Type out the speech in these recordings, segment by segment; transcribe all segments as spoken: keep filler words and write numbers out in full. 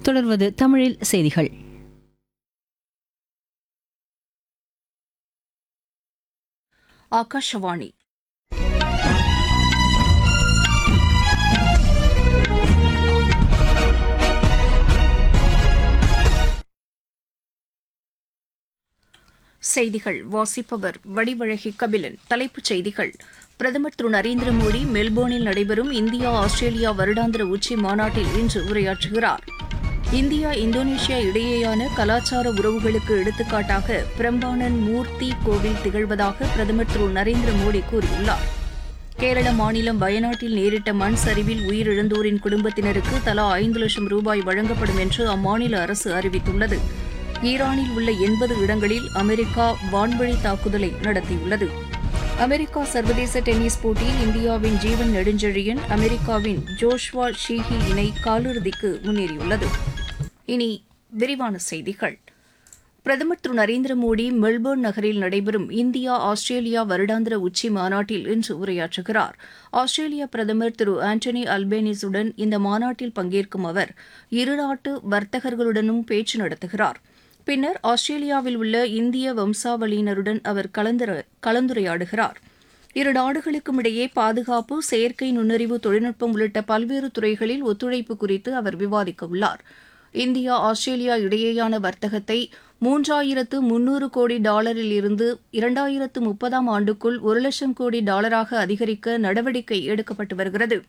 தொடர்வது தமிழில் செய்திகள். ஆகாஷவாணி. செய்திகள் வாசிப்பவர் வடிவழகி கபிலன். தலைப்புச் செய்திகள்: பிரதமர் திரு நரேந்திர மோடி மெல்போர்னில் நடைபெறும் இந்தியா ஆஸ்திரேலியா வருடாந்திர உச்சி மாநாட்டில் இன்று உரையாற்றுகிறார். இந்தியா இந்தோனேஷியா இடையேயான கலாச்சார உறவுகளுக்கு எடுத்துக்காட்டாக பிரம்பானன் மூர்த்தி கோவில் திகழ்வதாக பிரதமர் திரு நரேந்திர மோடி கூறியுள்ளார். கேரள மாநிலம் வயநாட்டில் நேரிட்ட மண் சரிவில் உயிரிழந்தோரின் குடும்பத்தினருக்கு தலா ஐந்து லட்சம் ரூபாய் வழங்கப்படும் என்று அம்மாநில அரசு அறிவித்துள்ளது. ஈரானில் உள்ள எண்பது இடங்களில் அமெரிக்கா வான்வழி தாக்குதலை நடத்தியுள்ளது. அமெரிக்கா சர்வதேச டென்னிஸ் போட்டியில் இந்தியாவின் ஜீவன் நெடுஞ்செழியன் அமெரிக்காவின் ஜோஷ்வா ஷீஹி இணை காலிறுதிக்கு முன்னேறியுள்ளது. இனி விரிவான செய்திகள். பிரதமர் திரு நரேந்திர மோடி மெல்போர்ன் நகரில் நடைபெறும் இந்தியா ஆஸ்திரேலியா வருடாந்திர உச்சி மாநாட்டில் இன்று உரையாற்றுகிறார். ஆஸ்திரேலிய பிரதமர் திரு ஆண்டனி அல்பேனிஸுடன் இந்த மாநாட்டில் பங்கேற்கும் அவர் இருநாட்டு வர்த்தகர்களுடனும் பேச்சு நடத்துகிறார். பின்னர் ஆஸ்திரேலியாவில் உள்ள இந்திய வம்சாவளியினருடன் அவர் கலந்துரையாடுகிறார். இரு நாடுகளுக்கும் இடையே பாதுகாப்பு, செயற்கை நுண்ணறிவு தொழில்நுட்பம் உள்ளிட்ட பல்வேறு துறைகளில் ஒத்துழைப்பு குறித்து அவர் விவாதிக்க உள்ளார். இந்தியா ஆஸ்திரேலியா இடையேயான வர்த்தகத்தை மூன்றாயிரத்து முன்னூறு கோடி டாலரில் இருந்து இரண்டாயிரத்து முப்பதாம் ஆண்டுக்குள் ஒரு லட்சம் கோடி டாலராக அதிகரிக்க நடவடிக்கை எடுக்கப்பட்டு வருகிறது.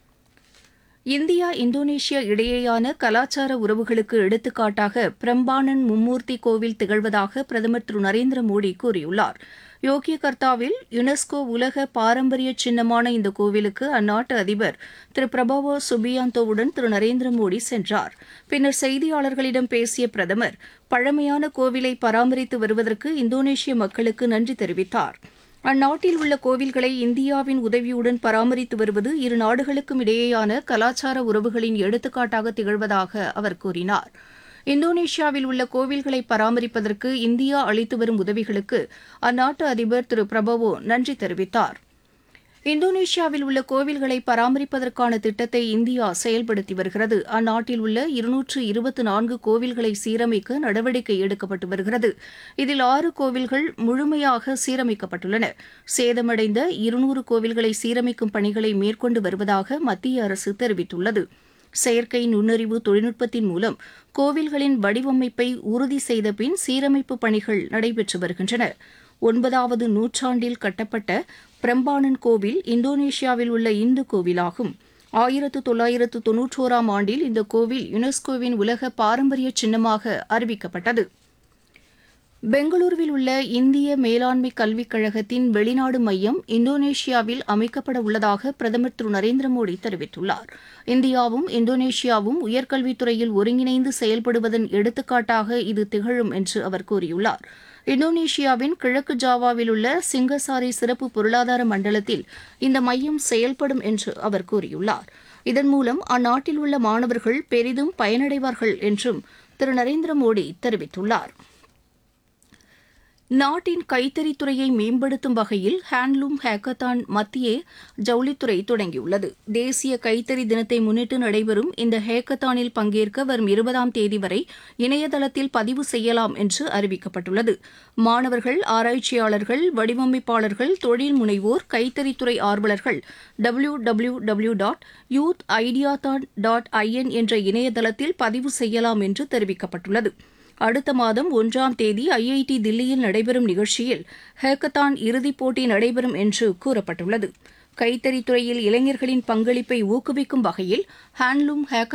இந்தியா இந்தோனேஷியா இடையேயான கலாச்சார உறவுகளுக்கு எடுத்துக்காட்டாக பிரம்பானன் மும்மூர்த்தி கோவில் திகழ்வதாக பிரதமர் திரு நரேந்திர மோடி கூறியுள்ளார். யோக்கியகர்த்தாவில் யுனெஸ்கோ உலக பாரம்பரிய சின்னமான இந்த கோவிலுக்கு அந்நாட்டு அதிபர் திரு பிரபாவோ சுபியாந்தோவுடன் திரு நரேந்திர மோடி சென்றார். பின்னர் செய்தியாளர்களிடம் பேசிய பிரதமர் பழமையான கோவிலை பராமரித்து வருவதற்கு இந்தோனேஷிய மக்களுக்கு நன்றி தெரிவித்தார். அந்நாட்டில் உள்ள கோவில்களை இந்தியாவின் உதவியுடன் பராமரித்து வருவது இரு நாடுகளுக்கும் இடையேயான கலாச்சார உறவுகளின் எடுத்துக்காட்டாக திகழ்வதாக அவர் கூறினார். இந்தோனேஷியாவில் உள்ள கோவில்களை பராமரிப்பதற்கு இந்தியா அளித்து வரும் உதவிகளுக்கு அந்நாட்டு அதிபர் திரு பிரபவோ நன்றி தெரிவித்தார். இந்தோனேஷியாவில் உள்ள கோவில்களை பராமரிப்பதற்கான திட்டத்தை இந்தியா செயல்படுத்தி வருகிறது. அந்நாட்டில் உள்ள இருநூற்று இருபத்தி நான்கு கோவில்களை சீரமைக்க நடவடிக்கை எடுக்கப்பட்டு வருகிறது. இதில் ஆறு கோவில்கள் முழுமையாக சீரமைக்கப்பட்டுள்ளன. சேதமடைந்த இருநூறு கோவில்களை சீரமைக்கும் பணிகளை மேற்கொண்டு வருவதாக மத்திய அரசு தெரிவித்துள்ளது. செயற்கை நுண்ணறிவு தொழில்நுட்பத்தின் மூலம் கோவில்களின் வடிவமைப்பை உறுதி செய்த பின் சீரமைப்பு பணிகள் நடைபெற்று வருகின்றன. ஒன்பதாவது நூற்றாண்டில் கட்டப்பட்ட பிரம்பானன் கோவில் இந்தோனேஷியாவில் உள்ள இந்து கோவிலாகும். ஆயிரத்து தொள்ளாயிரத்து தொன்னூற்றோராம் ஆண்டில் இந்த கோவில் யுனெஸ்கோவின் உலக பாரம்பரிய சின்னமாக அறிவிக்கப்பட்டது. பெங்களூருவில் உள்ள இந்திய மேலாண்மை கல்விக் கழகத்தின் வெளிநாடு மையம் இந்தோனேஷியாவில் அமைக்கப்பட உள்ளதாக பிரதமர் திரு நரேந்திர மோடி தெரிவித்துள்ளார். இந்தியாவும் இந்தோனேஷியாவும் உயர்கல்வித்துறையில் ஒருங்கிணைந்து செயல்படுவதன் எடுத்துக்காட்டாக இது திகழும் என்று அவர் கூறியுள்ளார். இந்தோனேஷியாவின் கிழக்கு ஜாவாவில் உள்ள சிங்கசாரி சிறப்பு பொருளாதார மண்டலத்தில் இந்த மையம் செயல்படும் என்று அவர் கூறியுள்ளார். இதன் மூலம் அந்நாட்டில் உள்ள மாணவர்கள் பெரிதும் பயனடைவார்கள் என்றும் திரு நரேந்திர மோடி தெரிவித்துள்ளார். நாட்டின் கைத்தறித்துறையை மேம்படுத்தும் வகையில் ஹேண்ட்லூம் ஹேக்கத்தான் மத்திய ஜவுளித்துறை தொடங்கியுள்ளது. தேசிய கைத்தறி தினத்தை முன்னிட்டு நடைபெறும் இந்த ஹேக்கத்தானில் பங்கேற்க வரும் இருபதாம் தேதி வரை இணையதளத்தில் பதிவு செய்யலாம் என்று அறிவிக்கப்பட்டுள்ளது. மாணவர்கள், ஆராய்ச்சியாளர்கள், வடிவமைப்பாளர்கள், தொழில் முனைவோர், கைத்தறித்துறை ஆர்வலர்கள் W W W dot youth ஐடியாதான் dot IN என்ற இணையதளத்தில் பதிவு செய்யலாம் என்று தெரிவிக்கப்பட்டுள்ளது. அடுத்த மாதம் ஒன்றாம் தேதி ஐஐடி தில்லியில் நடைபெறும் நிகழ்ச்சியில் ஹேக்கத்தான் இறுதிப் போட்டி நடைபெறும் என்று கூறப்பட்டுள்ளது. கைத்தறித்துறையில் இளைஞர்களின் பங்களிப்பை ஊக்குவிக்கும் வகையில் ஹேண்ட்லூம் ஹேக்க